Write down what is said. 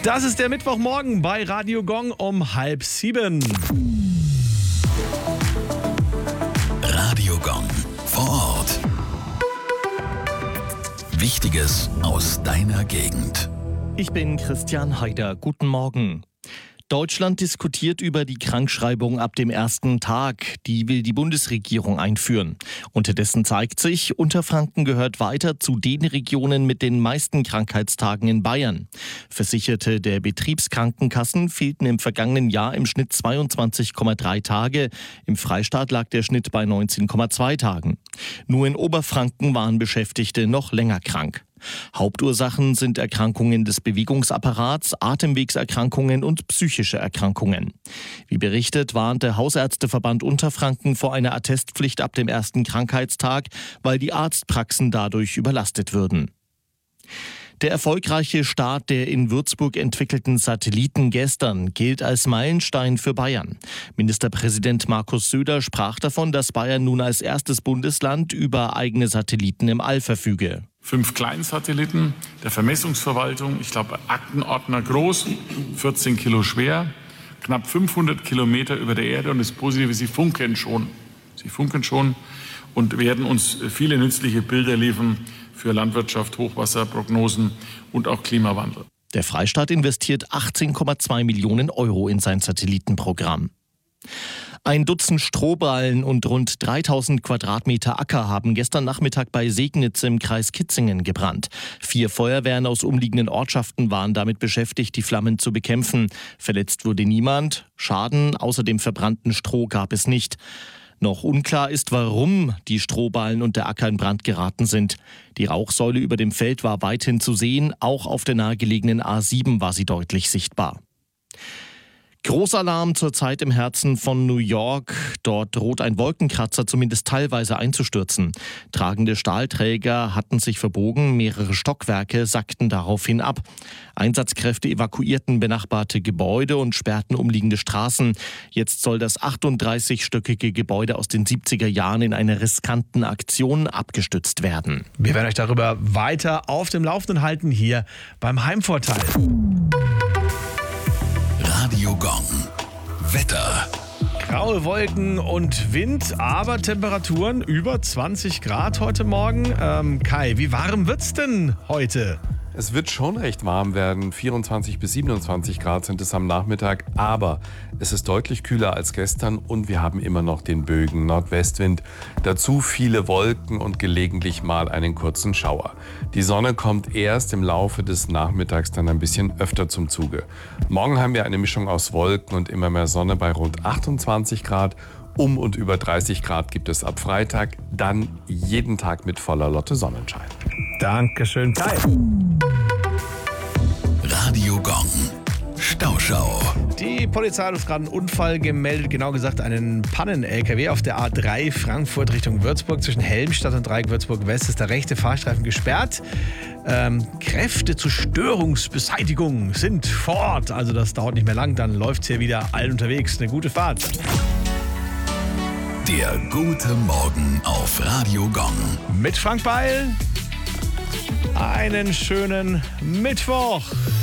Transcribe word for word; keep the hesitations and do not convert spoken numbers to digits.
Das ist der Mittwochmorgen bei Radio Gong um halb sieben. Radio Gong vor Ort. Wichtiges aus deiner Gegend. Ich bin Christian Haider. Guten Morgen. Deutschland diskutiert über die Krankschreibung ab dem ersten Tag. Die will die Bundesregierung einführen. Unterdessen zeigt sich, Unterfranken gehört weiter zu den Regionen mit den meisten Krankheitstagen in Bayern. Versicherte der Betriebskrankenkassen fehlten im vergangenen Jahr im Schnitt zweiundzwanzig Komma drei Tage. Im Freistaat lag der Schnitt bei neunzehn Komma zwei Tagen. Nur in Oberfranken waren Beschäftigte noch länger krank. Hauptursachen sind Erkrankungen des Bewegungsapparats, Atemwegserkrankungen und psychische Erkrankungen. Wie berichtet, warnte Hausärzteverband Unterfranken vor einer Attestpflicht ab dem ersten Krankheitstag, weil die Arztpraxen dadurch überlastet würden. Der erfolgreiche Start der in Würzburg entwickelten Satelliten gestern gilt als Meilenstein für Bayern. Ministerpräsident Markus Söder sprach davon, dass Bayern nun als erstes Bundesland über eigene Satelliten im All verfüge. Fünf Kleinsatelliten der Vermessungsverwaltung, ich glaube Aktenordner groß, vierzehn Kilo schwer, knapp fünfhundert Kilometer über der Erde und das Positive, sie funken schon. Sie funken schon und werden uns viele nützliche Bilder liefern für Landwirtschaft, Hochwasserprognosen und auch Klimawandel. Der Freistaat investiert achtzehn Komma zwei Millionen Euro in sein Satellitenprogramm. Ein Dutzend Strohballen und rund dreitausend Quadratmeter Acker haben gestern Nachmittag bei Segnitz im Kreis Kitzingen gebrannt. Vier Feuerwehren aus umliegenden Ortschaften waren damit beschäftigt, die Flammen zu bekämpfen. Verletzt wurde niemand. Schaden außer dem verbrannten Stroh gab es nicht. Noch unklar ist, warum die Strohballen und der Acker in Brand geraten sind. Die Rauchsäule über dem Feld war weithin zu sehen. Auch auf der nahegelegenen A sieben war sie deutlich sichtbar. Großalarm zurzeit im Herzen von New York. Dort droht ein Wolkenkratzer zumindest teilweise einzustürzen. Tragende Stahlträger hatten sich verbogen, mehrere Stockwerke sackten daraufhin ab. Einsatzkräfte evakuierten benachbarte Gebäude und sperrten umliegende Straßen. Jetzt soll das achtunddreißigstöckige Gebäude aus den siebziger Jahren in einer riskanten Aktion abgestützt werden. Wir werden euch darüber weiter auf dem Laufenden halten hier beim Heimvorteil. Radio Gong. Wetter. Graue Wolken und Wind, aber Temperaturen über zwanzig Grad heute Morgen. Ähm, Kai, wie warm wird's denn heute? Es wird schon recht warm werden. vierundzwanzig bis siebenundzwanzig Grad sind es am Nachmittag, aber es ist deutlich kühler als gestern und wir haben immer noch den böigen Nordwestwind. Dazu viele Wolken und gelegentlich mal einen kurzen Schauer. Die Sonne kommt erst im Laufe des Nachmittags dann ein bisschen öfter zum Zuge. Morgen haben wir eine Mischung aus Wolken und immer mehr Sonne bei rund achtundzwanzig Grad. Um und über dreißig Grad gibt es ab Freitag, dann jeden Tag mit voller Lotte Sonnenschein. Dankeschön, Kai. Radio Gong. Stauschau. Die Polizei hat uns gerade einen Unfall gemeldet, genau gesagt einen Pannen-L K W auf der A drei Frankfurt Richtung Würzburg. Zwischen Helmstadt und Dreieck Würzburg West ist der rechte Fahrstreifen gesperrt. Ähm, Kräfte zur Störungsbeseitigung sind vor Ort. Also das dauert nicht mehr lang, dann läuft es hier wieder allen unterwegs. Eine gute Fahrt. Der gute Morgen auf Radio Gong. Mit Frank Beil. Einen schönen Mittwoch.